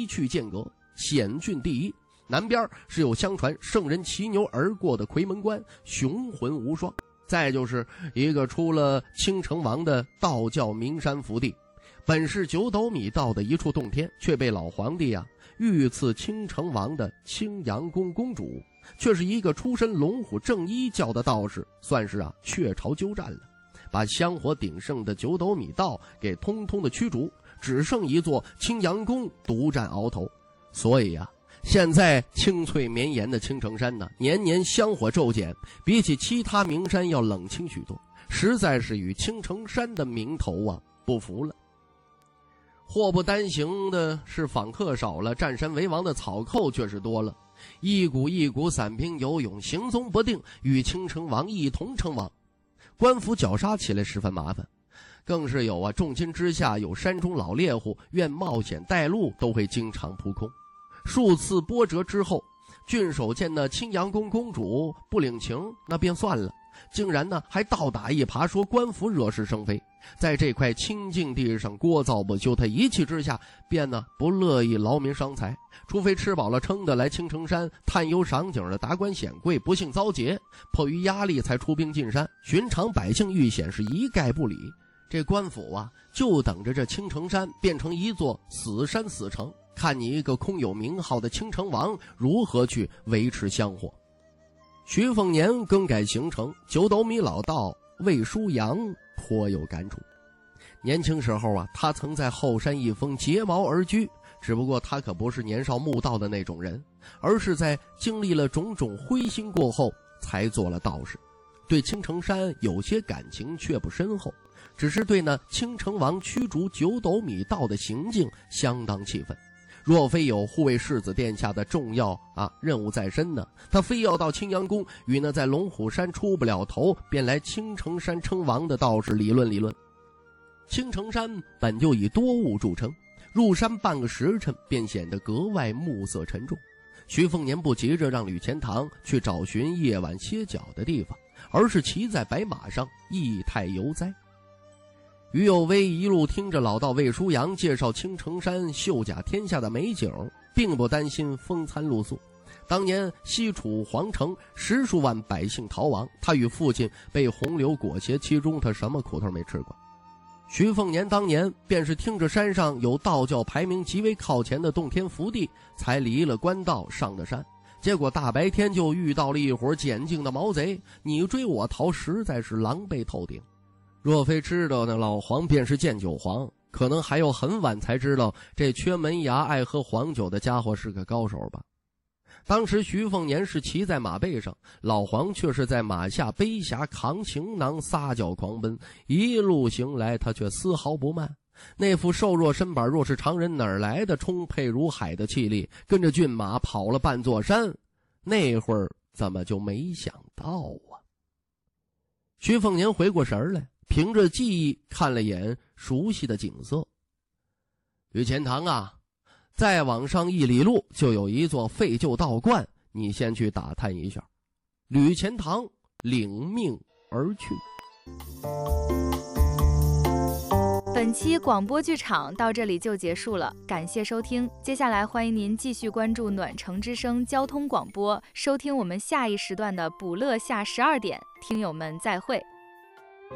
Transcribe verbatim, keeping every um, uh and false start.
去间隔，险峻第一。南边是有相传圣人骑牛而过的夔门关，雄浑无双。再就是一个出了青城王的道教名山福地，本是九斗米道的一处洞天，却被老皇帝啊御赐青城王的青阳宫公主，却是一个出身龙虎正一教的道士，算是啊雀巢鸠占了，把香火鼎盛的九斗米道给通通的驱逐，只剩一座青阳宫独占鳌头。所以啊现在青翠绵延的青城山呢，年年香火骤减，比起其他名山要冷清许多，实在是与青城山的名头啊不符了。祸不单行的是访客少了，占山为王的草寇却是多了，一股一股散兵游勇，行踪不定，与青城王一同称王。官府绞杀起来十分麻烦，更是有啊重金之下有山中老猎户愿冒险带路，都会经常扑空。数次波折之后，郡守见那青阳宫公主不领情，那便算了，竟然呢还倒打一耙，说官府惹是生非，在这块清净地上聒噪不休。他一气之下便呢不乐意劳民伤财，除非吃饱了撑的来青城山探幽赏景的达官显贵不幸遭劫，迫于压力才出兵进山，寻常百姓遇险是一概不理。这官府啊就等着这青城山变成一座死山死城，看你一个空有名号的青城王如何去维持香火。徐凤年更改行程，九斗米老道魏舒阳颇有感触。年轻时候啊他曾在后山一峰结毛而居，只不过他可不是年少慕道的那种人，而是在经历了种种灰心过后才做了道士。对青城山有些感情却不深厚，只是对那青城王驱逐九斗米道的行径相当气愤。若非有护卫世子殿下的重要啊任务在身呢，他非要到青阳宫与那在龙虎山出不了头便来青城山称王的道士理论理论。青城山本就以多雾著称，入山半个时辰便显得格外暮色沉重。徐凤年不急着让吕钱塘去找寻夜晚歇脚的地方，而是骑在白马上意态悠哉。于有为一路听着老道魏舒阳介绍青城山秀甲天下的美景，并不担心风餐露宿。当年西楚皇城十数万百姓逃亡，他与父亲被洪流裹挟其中，他什么苦头没吃过。徐凤年当年便是听着山上有道教排名极为靠前的洞天福地，才离了官道上的山，结果大白天就遇到了一伙捡净的毛贼，你追我逃，实在是狼狈透顶。若非知道那老黄便是剑酒皇，可能还有很晚才知道这缺门牙爱喝黄酒的家伙是个高手吧。当时徐凤年是骑在马背上，老黄却是在马下背匣扛行囊撒脚狂奔，一路行来他却丝毫不慢。那副瘦弱身板若是常人哪儿来的充沛如海的气力，跟着骏马跑了半座山，那会儿怎么就没想到啊。徐凤年回过神来，凭着记忆看了眼熟悉的景色。吕钱塘啊，再往上一里路就有一座废旧道观，你先去打探一下。吕钱塘领命而去。 本期广播剧场到这里就结束了，感谢收听。接下来欢迎您继续关注暖城之声交通广播，收听我们下一时段的捕乐下十二点。听友们再会。